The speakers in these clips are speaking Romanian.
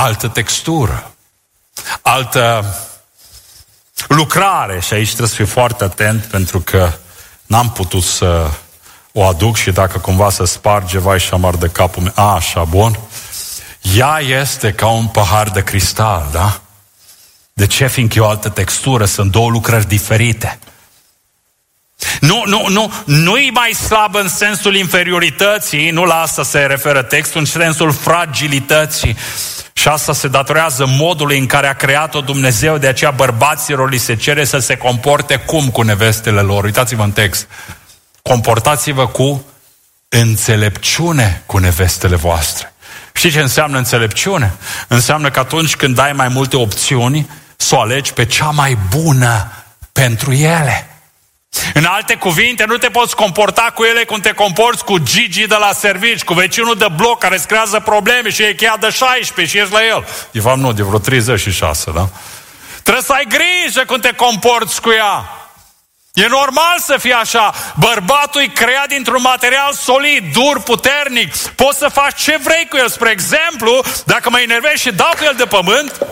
altă textură, altă lucrare. Și aici trebuie să fiu foarte atent, pentru că n-am putut să o aduc și dacă cumva să sparge, vai și amar de capul meu. Așa, bun. Ea este ca un pahar de cristal, da? De ce? Fiindcă e o altă textură, sunt două lucrări diferite. Nu e mai slab în sensul inferiorității, nu la asta se referă textul, în sensul fragilității. Și asta se datorează modului în care a creat-o Dumnezeu, de aceea bărbaților li se cere să se comporte cum cu nevestele lor. Uitați-vă în text. Comportați-vă cu înțelepciune cu nevestele voastre. Știți ce înseamnă înțelepciune? Înseamnă că atunci când ai mai multe opțiuni, să o alegi pe cea mai bună pentru ele. În alte cuvinte, nu te poți comporta cu ele cum te comporți cu Gigi de la servici, cu vecinul de bloc care îți creează probleme și e cheia de 16 și ești la el. De fapt nu, de vreo 36, da? Trebuie să ai grijă cum te comporți cu ea. E normal să fie așa. Bărbatul e creat dintr-un material solid, dur, puternic. Poți să faci ce vrei cu el. Spre exemplu, dacă mă enervezi și dau cu el de pământ,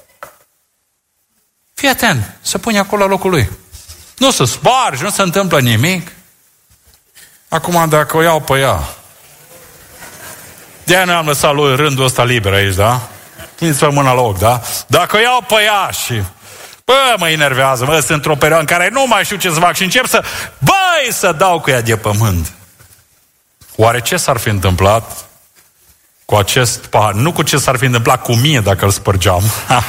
fii atent, să pune acolo la locul lui. Nu se sparge, nu se întâmplă nimic. Acum dacă o iau pe ea, de-aia noi am lăsat lui rândul ăsta liber aici, da? Puneți-vă mâna la ochi, da? Dacă o iau pe ea și mă enervează, sunt într-o perioadă în care nu mai știu ce să fac și încep să dau cu ea de pământ. Oare ce s-ar fi întâmplat cu acest pahar? Nu cu ce s-ar fi întâmplat cu mine dacă îl spărgeam.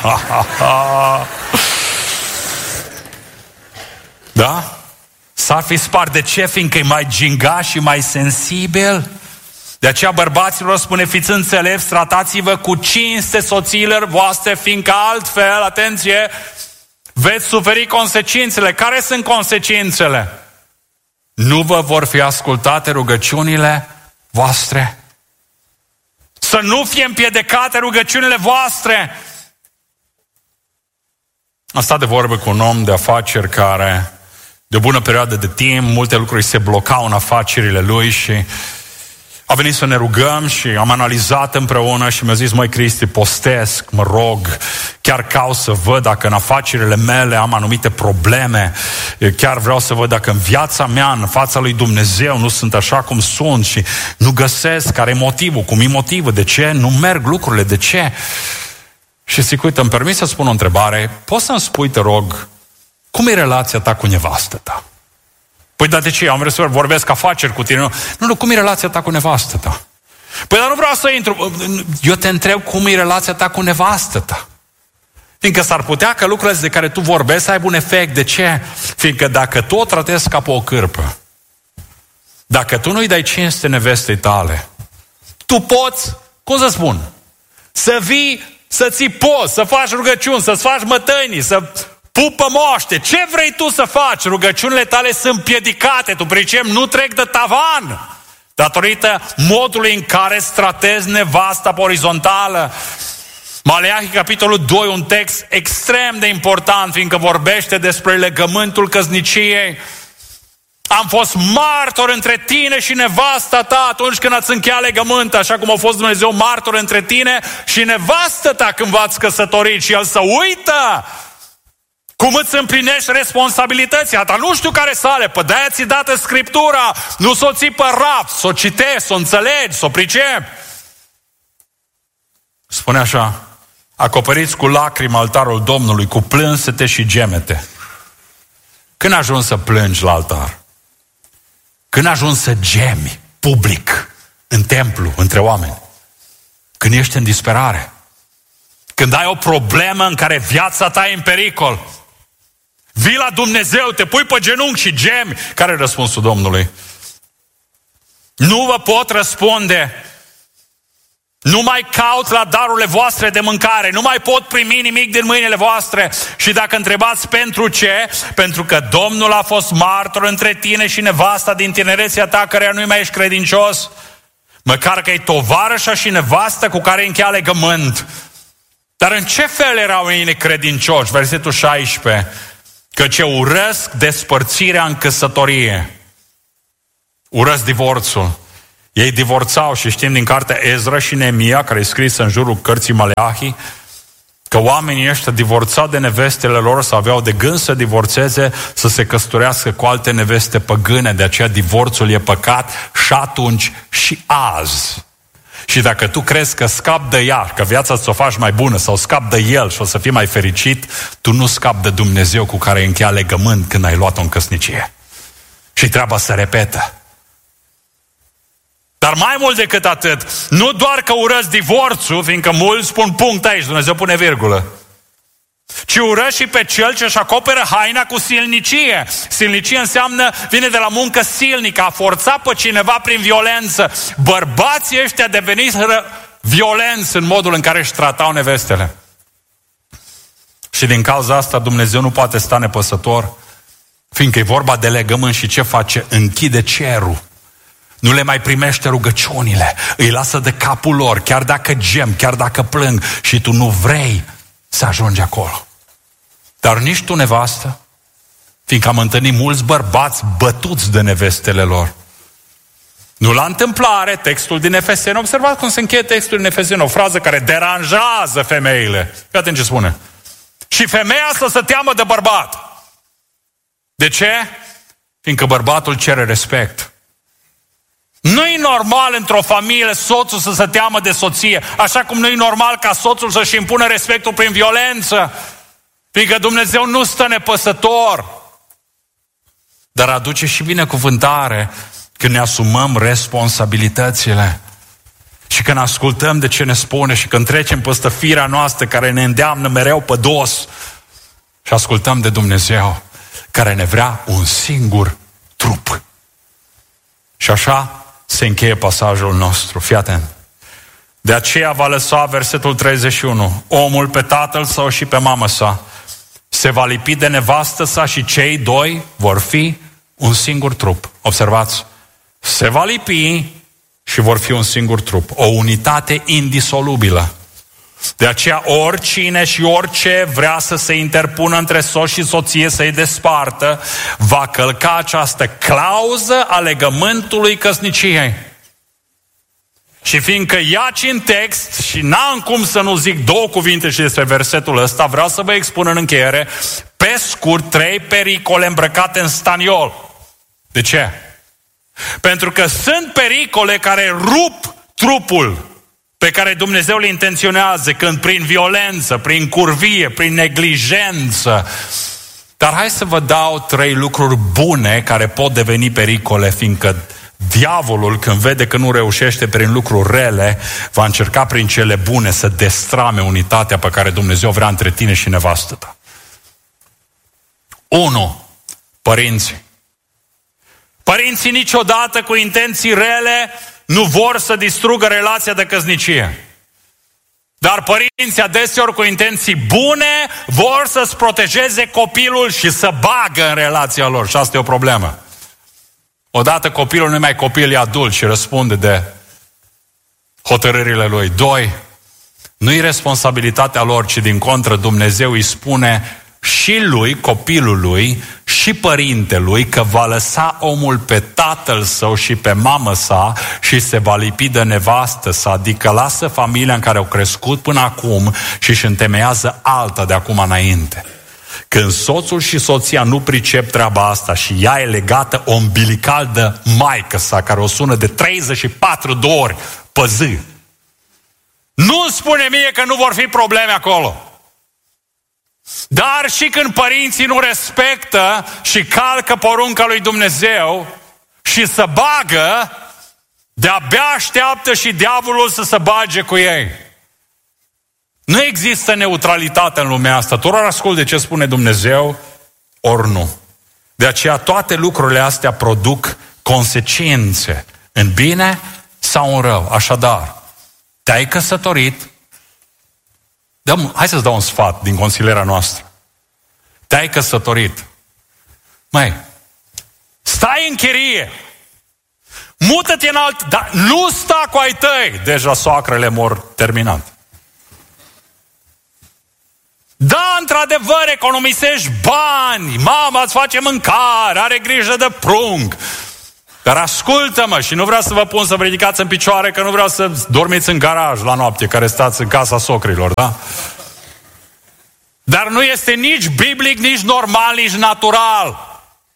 Da? S-ar fi spart. De ce? Fiindcă e mai gingaș și mai sensibil. De aceea bărbaților spune, fiți înțelepți, tratați-vă cu cinste soțiilor voastre, fiindcă altfel, atenție, veți suferi consecințele. Care sunt consecințele? Nu vă vor fi ascultate rugăciunile voastre. Să nu fie împiedicate rugăciunile voastre. Am stat de vorbă cu un om de afaceri care, de o bună perioadă de timp, multe lucruri se blocau în afacerile lui și a venit să ne rugăm și am analizat împreună și mi-a zis, măi Cristi, postesc, mă rog, chiar caut să văd dacă în afacerile mele am anumite probleme, chiar vreau să văd dacă în viața mea, în fața lui Dumnezeu, nu sunt așa cum sunt și nu găsesc care e motivul, cum e motivul, de ce nu merg lucrurile, de ce? Și zic, uite, îmi permis să spun o întrebare, poți să-mi spui, te rog, cum e relația ta cu nevastă ta? Păi, dar de ce? Am vrut să vorbesc afaceri cu tine. Nu, cum e relația ta cu nevastă ta? Păi, dar nu vreau să intru. Eu te întreb cum e relația ta cu nevastă ta. Fiindcă s-ar putea că lucrurile de care tu vorbești să aibă un efect. De ce? Fiindcă dacă tu o tratezi ca pe o cârpă, dacă tu nu-i dai cinste nevestei tale, tu poți, cum să spun, să vii, să ții post, să faci rugăciuni, să-ți faci mătănii, să pupă moaște, ce vrei tu să faci? Rugăciunile tale sunt piedicate, tu pricep, nu trec de tavan. Datorită modului în care îți tratezi nevasta pe orizontală. Maleahi, capitolul 2, un text extrem de important, fiindcă vorbește despre legământul căsniciei. Am fost martor între tine și nevasta ta atunci când ați încheiat legământ, așa cum a fost Dumnezeu martor între tine și nevastă ta când v-ați căsătorit. Și el să uită cum îți împlinești responsabilitățile. Ta nu știu care sale, pe de-aia ți-i dată Scriptura, nu s-o ții pe raft, s-o citești, s-o înțelegi, s-o pricepi. Spune așa, acoperiți cu lacrimi altarul Domnului, cu plânsete și gemete. Când ajungi să plângi la altar? Când ajungi să gemi public, în templu, între oameni? Când ești în disperare? Când ai o problemă în care viața ta e în pericol? Vii la Dumnezeu, te pui pe genunchi și gemi. Care e răspunsul Domnului? Nu vă pot răspunde. Nu mai caut la darurile voastre de mâncare. Nu mai pot primi nimic din mâinile voastre. Și dacă întrebați pentru ce? Pentru că Domnul a fost martor între tine și nevasta din tinerețea ta, căreia nu-i mai ești credincios. Măcar că e tovarășa și nevastă cu care încheia legământ. Dar în ce fel erau ei necredincioși? Versetul 16. Căci urăsc despărțirea în căsătorie. Urăsc divorțul. Ei divorțau și știm din cartea Ezra și Neemia, care e scrisă în jurul cărții Maleahi, că oamenii ăștia divorțau de nevestele lor sau aveau de gând să divorțeze, să se căsătorească cu alte neveste păgâne, de aceea divorțul e păcat și atunci și azi. Și dacă tu crezi că scapi de ea, că viața ți-o faci mai bună sau scapi de el și o să fii mai fericit, tu nu scapi de Dumnezeu cu care ai încheiat legământ când ai luat-o în căsnicie. Și treaba se repetă. Dar mai mult decât atât, nu doar că urăsc divorțul, fiindcă mulți spun punct aici, Dumnezeu pune virgulă, ci urăsc și pe cel ce își acoperă haina cu silnicie. Silnicie înseamnă, vine de la muncă silnică, a forța pe cineva prin violență. Bărbații ăștia deveniseră violenți în modul în care își tratau nevestele. Și din cauza asta Dumnezeu nu poate sta nepăsător, fiindcă e vorba de legământ și ce face? Închide cerul. Nu le mai primește rugăciunile, îi lasă de capul lor, chiar dacă gem, chiar dacă plâng și tu nu vrei să ajungi acolo. Dar nici tu, nevastă, fiindcă am întâlnit mulți bărbați bătuți de nevestele lor. Nu la întâmplare, textul din Efeseni, observați cum se încheie textul din Efeseni, o frază care deranjează femeile. Fii atent ce spune. Și femeia să se teamă de bărbat. De ce? Fiindcă bărbatul cere respect. Nu-i normal într-o familie soțul să se teamă de soție, așa cum nu-i normal ca soțul să-și impună respectul prin violență, fiindcă Dumnezeu nu stă nepăsător, dar aduce și binecuvântare când ne asumăm responsabilitățile și când ascultăm de ce ne spune și când trecem peste firea noastră care ne îndeamnă mereu pe dos și ascultăm de Dumnezeu care ne vrea un singur trup. Și așa se încheie pasajul nostru. Fii atent. De aceea va lăsa, versetul 31, omul pe tatăl său și pe mamă sa, se va lipi de nevastă sa și cei doi vor fi un singur trup. Observați, se va lipi și vor fi un singur trup. O unitate indisolubilă. De aceea oricine și orice vrea să se interpună între soț și soție să-i despartă, va călca această clauză a legământului căsniciei. Și fiindcă iaci în text și n-am cum să nu zic două cuvinte și despre versetul ăsta, vreau să vă expun în încheiere, pe scurt, 3 pericole îmbrăcate în staniol. De ce? Pentru că sunt pericole care rup trupul pe care Dumnezeu le intenționează când prin violență, prin curvie, prin neglijență. Dar hai să vă dau 3 lucruri bune care pot deveni pericole, fiindcă diavolul, când vede că nu reușește prin lucruri rele, va încerca prin cele bune să destrame unitatea pe care Dumnezeu vrea între tine și nevastă ta. 1. Părinții. Părinții niciodată cu intenții rele nu vor să distrugă relația de căsnicie. Dar părinții adeseori cu intenții bune vor să-ți protejeze copilul și să bagă în relația lor. Și asta e o problemă. Odată copilul nu e mai copil, e adult și răspunde de hotărârile lui. 2. Nu-i responsabilitatea lor, ci din contră Dumnezeu îi spune și lui, copilului, și părintelui că va lăsa omul pe tatăl său și pe mamă sa și se va lipi de nevastă sa, adică lasă familia în care au crescut până acum și își întemeiază alta de acum înainte. Când soțul și soția nu pricep treaba asta și ea e legată umbilical de maică sa, care o sună de 34 de ori pe zi, nu spune mie că nu vor fi probleme acolo. Dar și când părinții nu respectă și calcă porunca lui Dumnezeu și să bagă, de-abia așteaptă și diavolul să se bage cu ei. Nu există neutralitate în lumea asta. Tu ori ascult de ce spune Dumnezeu, ori nu. De aceea toate lucrurile astea produc consecințe în bine sau în rău. Așadar, te-ai căsătorit. Hai să-ți dau un sfat din consilierea noastră. Te-ai căsătorit. Măi, stai în chirie. Mută-te în alt... Dar nu sta cu ai tăi. Deja soacrele mor terminat. Da, într-adevăr, economisești bani. Mama îți face mâncare, are grijă de prunc. Dar ascultă-mă, și nu vreau să vă pun să vă ridicați în picioare, că nu vreau să dormiți în garaj la noapte, care stați în casa socrilor, da? Dar nu este nici biblic, nici normal, nici natural.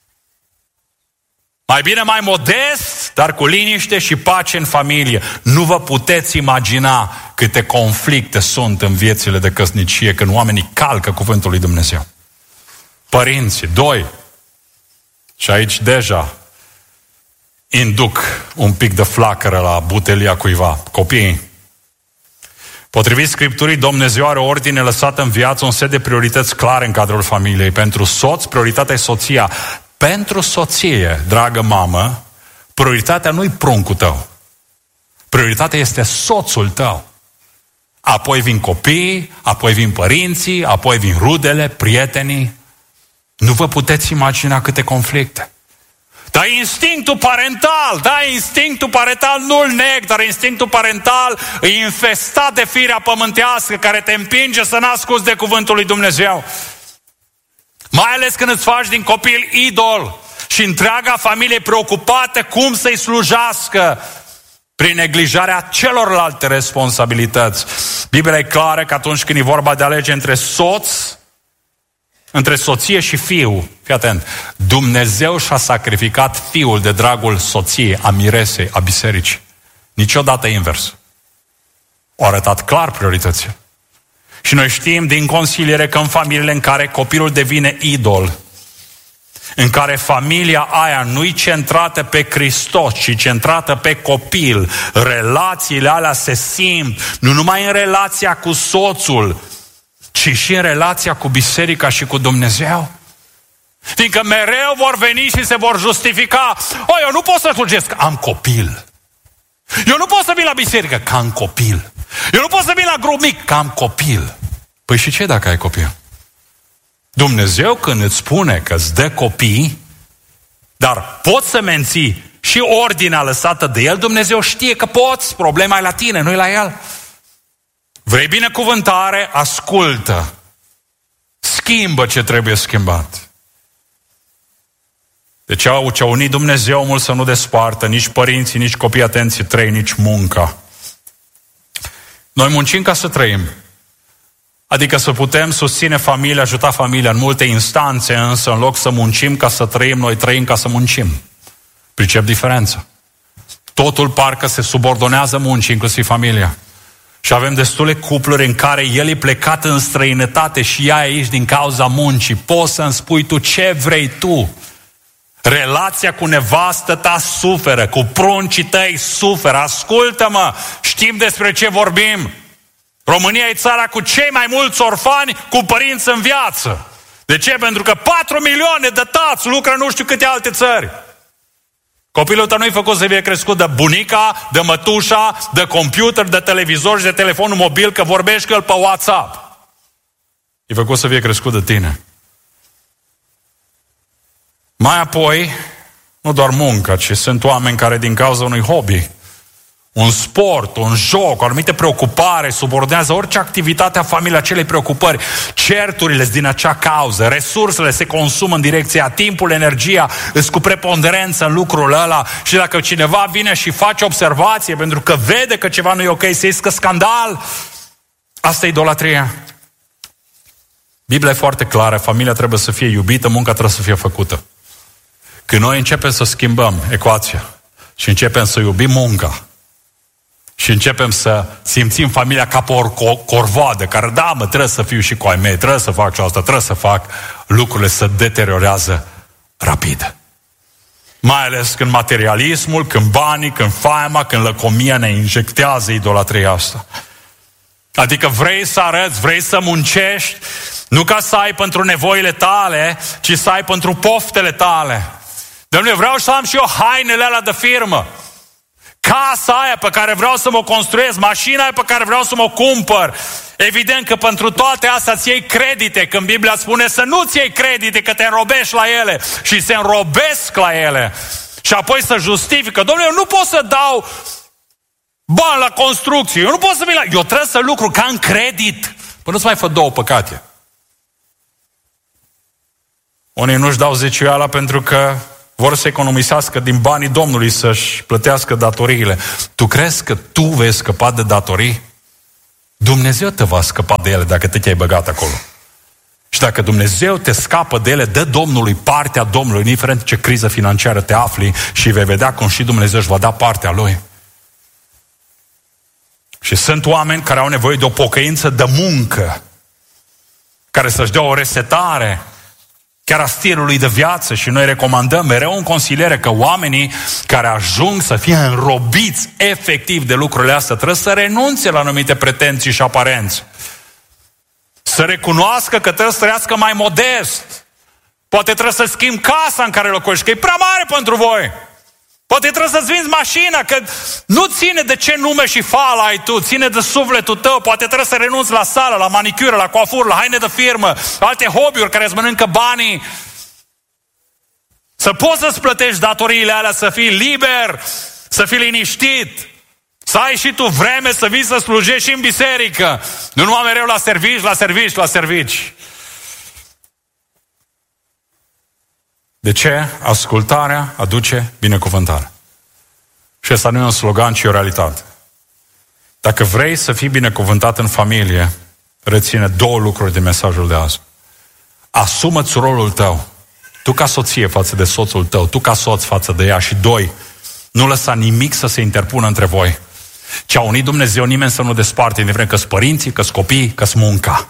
Mai bine mai modest, dar cu liniște și pace în familie. Nu vă puteți imagina câte conflicte sunt în viețile de căsnicie când oamenii calcă cuvântul lui Dumnezeu. Părinții, 2. Și aici deja induc un pic de flacără la butelia cuiva. Copiii. Potrivit Scripturii, Dumnezeu are o ordine lăsată în viață, un set de priorități clare în cadrul familiei. Pentru soț, prioritatea e soția. Pentru soție, dragă mamă, prioritatea nu-i pruncul tău. Prioritatea este soțul tău. Apoi vin copiii, apoi vin părinții, apoi vin rudele, prietenii. Nu vă puteți imagina câte conflicte. Dar instinctul parental, nu-l neg, dar instinctul parental e infestat de firea pământească care te împinge să n-asculți de cuvântul lui Dumnezeu. Mai ales când îți faci din copil idol și întreaga familie preocupată cum să-i slujească prin neglijarea celorlalte responsabilități. Biblia e clară că atunci când e vorba de alege între soție și fiu, fii atent, Dumnezeu și-a sacrificat fiul de dragul soției, a miresei, a bisericii. Niciodată invers. O arătat clar prioritățile. Și noi știm din consiliere că în familiile în care copilul devine idol, în care familia aia nu-i centrată pe Hristos, ci centrată pe copil, relațiile alea se simt, nu numai în relația cu soțul, ci și în relația cu biserica și cu Dumnezeu. Fiindcă mereu vor veni și se vor justifica. Eu nu pot să slujesc, am copil. Eu nu pot să vin la biserică, că am copil. Eu nu pot să vin la grup mic, că am copil. Păi și ce dacă ai copil? Dumnezeu când îți spune că îți dă copii, dar poți să menții și ordinea lăsată de El, Dumnezeu știe că poți, problema e la tine, nu e la El. Vrei binecuvântare? Ascultă. Schimbă ce trebuie schimbat. Deci ce-a unit Dumnezeu mult să nu despartă, nici părinții, nici copii, atenție, 3, nici munca. Noi muncim ca să trăim. Adică să putem susține familia, ajuta familia în multe instanțe, însă în loc să muncim ca să trăim, noi trăim ca să muncim. Pricep diferența. Totul parcă se subordonează muncii, inclusiv familia. Și avem destule cupluri în care el e plecat în străinătate și ea aici din cauza muncii. Poți să-mi spui tu ce vrei tu. Relația cu nevastă ta suferă, cu pruncii tăi suferă. Ascultă-mă, știm despre ce vorbim. România e țara cu cei mai mulți orfani cu părinți în viață. De ce? Pentru că 4 milioane de tați lucră nu știu câte alte țări. Copilul tău nu-i făcut să fie crescut de bunica, de mătușa, de computer, de televizor și de telefonul mobil, că vorbești cu el pe WhatsApp. E făcut să fie crescut de tine. Mai apoi, nu doar muncă, ci sunt oameni care din cauza unui hobby, un sport, un joc, o anumită preocupare, subordonează orice activitate a familiei acelei preocupări. Certurile din acea cauză, resursele se consumă în direcția, timpul, energia, îți cu preponderență în lucrul ăla și dacă cineva vine și face observație pentru că vede că ceva nu e ok, se iscă scandal. Asta e idolatria. Biblia e foarte clară, familia trebuie să fie iubită, munca trebuie să fie făcută. Când noi începem să schimbăm ecuația și începem să iubim munca, și începem să simțim familia ca pe o corvoadă, care, da, mă, trebuie să fiu și cu ai mei, trebuie să fac și asta, trebuie să fac, lucrurile se deteriorează rapid. Mai ales când materialismul, când banii, când faima, când lăcomia ne injectează idolatria asta. Adică vrei să arăți, vrei să muncești, nu ca să ai pentru nevoile tale, ci să ai pentru poftele tale. Dom'le, vreau să am și eu hainele alea de firmă. Casa aia pe care vreau să mă construiesc, mașina aia pe care vreau să mă cumpăr. Evident că pentru toate astea îți iei credite, când Biblia spune să nu-ți iei credite, că te înrobești la ele și se înrobesc la ele. Și apoi să justifică. Dom'le, eu nu pot să dau bani la construcție, eu nu pot să vin la... Eu trebuie să lucru ca în credit. Păi nu-ți mai fă 2 păcate. Unii nu-și dau zeciuiala pentru că vor să economisească din banii Domnului să-și plătească datoriile. Tu crezi că tu vei scăpa de datorii? Dumnezeu te va scăpa de ele dacă te-ai băgat acolo. Și dacă Dumnezeu te scapă de ele, dă Domnului partea Domnului, indiferent ce criză financiară te afli, și vei vedea cum și Dumnezeu își va da partea Lui. Și sunt oameni care au nevoie de o pocăință de muncă, care să-și dea o resetare chiar a stilului de viață, și noi recomandăm mereu în consiliere că oamenii care ajung să fie înrobiți efectiv de lucrurile astea trebuie să renunțe la anumite pretenții și aparențe. Să recunoască că trebuie să trăiască mai modest. Poate trebuie să schimbi casa în care locuiești, că e prea mare pentru voi. Poate trebuie să-ți vinzi mașina, că nu ține de ce nume și fală ai tu, ține de sufletul tău. Poate trebuie să renunți la sală, la manicură, la coafură, la haine de firmă, alte hobby-uri care îți mănâncă banii. Să poți să-ți plătești datoriile alea, să fii liber, să fii liniștit, să ai și tu vreme să vii să slujești și în biserică. Nu numai mereu la servici, la servici, la servici. De ce? Ascultarea aduce binecuvântare. Și ăsta nu e un slogan, ci o realitate. Dacă vrei să fii binecuvântat în familie, reține 2 lucruri din mesajul de azi. Asumă-ți rolul tău. Tu ca soție față de soțul tău, tu ca soț față de ea. Și 2, nu lăsa nimic să se interpună între voi. Ce a unit Dumnezeu, nimeni să nu desparte, indiferent că-s părinții, că-s copii, că-s munca.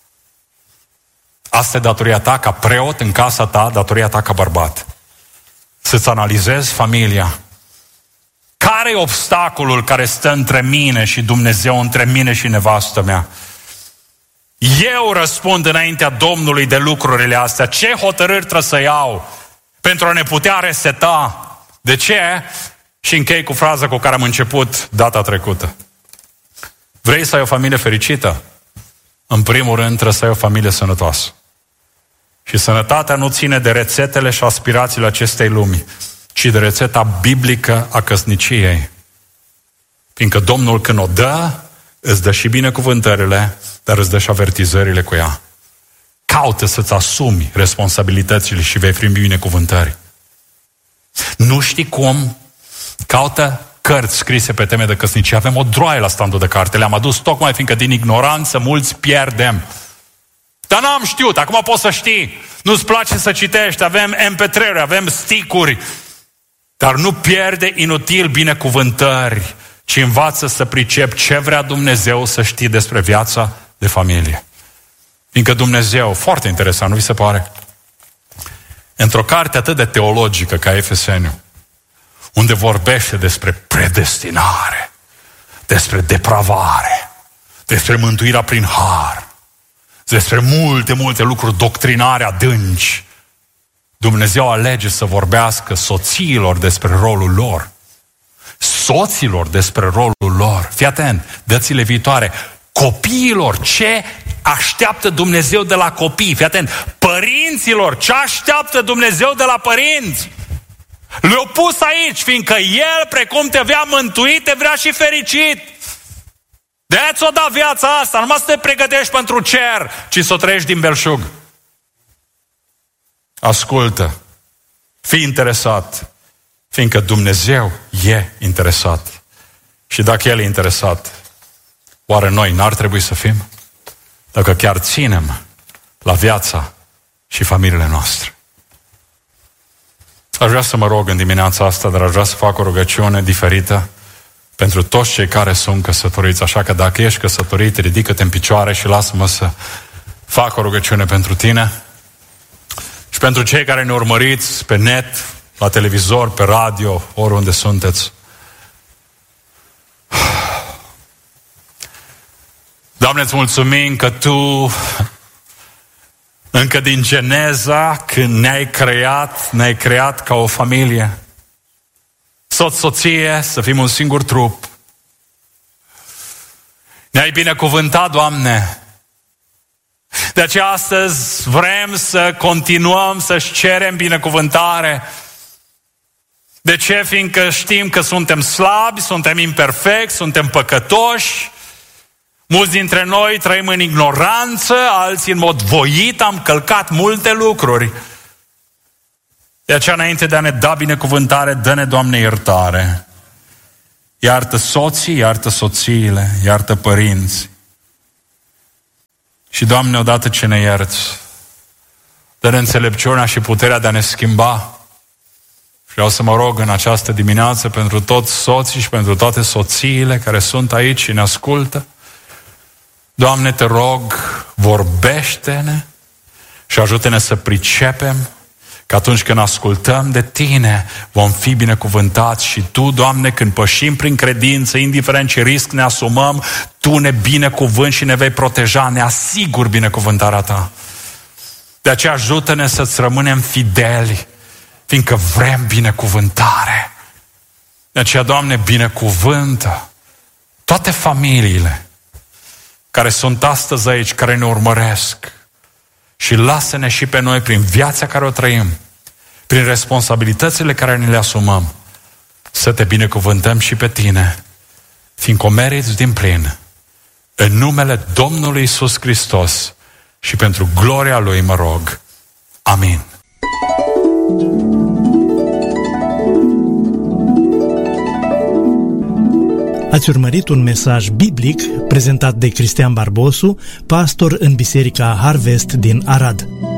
Asta e datoria ta ca preot în casa ta, datoria ta ca bărbat. Să-ți analizezi familia. Care e obstacolul care stă între mine și Dumnezeu, între mine și nevastă mea? Eu răspund înaintea Domnului de lucrurile astea. Ce hotărâri trebuie să iau pentru a ne putea reseta? De ce? Și închei cu fraza cu care am început data trecută. Vrei să ai o familie fericită? În primul rând trebuie să ai o familie sănătoasă. Și sănătatea nu ține de rețetele și aspirațiile acestei lumi, ci de rețeta biblică a căsniciei. Fiindcă Domnul când o dă, îți dă și binecuvântările, dar îți dă și avertizările cu ea. Caută să-ți asumi responsabilitățile și vei primi binecuvântări. Nu știi cum? Caută cărți scrise pe teme de căsnicie. Avem o droaie la standul de carte. Le-am adus tocmai fiindcă din ignoranță mulți pierdem. Dar n-am știut, acum poți să știi. Nu-ți place să citești, avem MP3-uri, avem stick-uri. Dar nu pierde inutil binecuvântări, ci învață să pricep ce vrea Dumnezeu să știi despre viața de familie. Fiindcă Dumnezeu, foarte interesant, nu vi se pare? Într-o carte atât de teologică ca Efeseniu, unde vorbește despre predestinare, despre depravare, despre mântuirea prin har, despre multe lucruri doctrinare adânci, Dumnezeu alege să vorbească soțiilor despre rolul lor, soților despre rolul lor. Fii atent, dățile viitoare, copiilor, ce așteaptă Dumnezeu de la copii? Fii atent, părinților, ce așteaptă Dumnezeu de la părinți? Le-a pus aici, fiindcă El, precum te vrea mântuit, te vrea și fericit. De-aia ți-o da viața asta, numai să te pregătești pentru cer, ci să o trăiești din belșug. Ascultă, fii interesat, fiindcă Dumnezeu e interesat. Și dacă El e interesat, oare noi n-ar trebui să fim? Dacă chiar ținem la viața și familiile noastre. Aș vrea să mă rog în dimineața asta, dar aș vrea să fac o rugăciune diferită pentru toți cei care sunt căsătoriți. Așa că dacă ești căsătorit, ridică-te în picioare și lasă-mă să fac o rugăciune pentru tine. Și pentru cei care ne urmăriți pe net, la televizor, pe radio, oriunde sunteți. Doamne, îți mulțumim că Tu, încă din Geneza, când ne-ai creat ca o familie. Soție, să fim un singur trup. Ne-ai binecuvântat, Doamne. De aceea astăzi vrem să continuăm să-și cerem binecuvântare. De ce? Fiindcă știm că suntem slabi, suntem imperfecți, suntem păcătoși. Mulți dintre noi trăim în ignoranță, alții în mod voit am călcat multe lucruri. De aceea, înainte de a ne da binecuvântare, dă-ne, Doamne, iertare. Iartă soții, iartă soțiile, iartă părinți. Și, Doamne, odată ce ne ierți, dă-ne înțelepciunea și puterea de a ne schimba. Vreau să mă rog în această dimineață pentru toți soții și pentru toate soțiile care sunt aici și ne ascultă. Doamne, te rog, vorbește-ne și ajută-ne să pricepem că atunci când ascultăm de Tine, vom fi binecuvântați și Tu, Doamne, când pășim prin credință, indiferent ce risc ne asumăm, Tu ne binecuvânți și ne vei proteja, ne asiguri binecuvântarea Ta. De aceea ajută-ne să-ți rămânem fideli, fiindcă vrem binecuvântare. De aceea, Doamne, binecuvântă toate familiile care sunt astăzi aici, care ne urmăresc și lasă-ne și pe noi prin viața care o trăim, prin responsabilitățile care ne le asumăm, să te binecuvântăm și pe Tine, fiindcă o meriți din plin. În numele Domnului Iisus Hristos și pentru gloria Lui mă rog. Amin. Ați urmărit un mesaj biblic prezentat de Cristian Barbosu, pastor în Biserica Harvest din Arad.